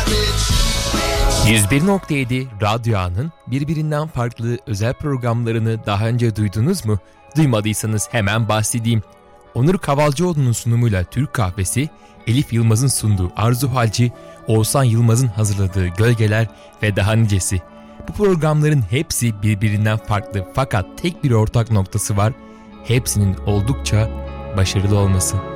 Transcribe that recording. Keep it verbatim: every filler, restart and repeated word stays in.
yüz bir nokta yedi Radyo A'nın birbirinden farklı özel programlarını daha önce duydunuz mu? Duymadıysanız hemen bahsedeyim. Onur Kavalcıoğlu'nun sunumuyla Türk Kahvesi, Elif Yılmaz'ın sunduğu Arzu Halci, Oğuzhan Yılmaz'ın hazırladığı Gölgeler ve daha nicesi. Bu programların hepsi birbirinden farklı fakat tek bir ortak noktası var. Hepsinin oldukça başarılı olması.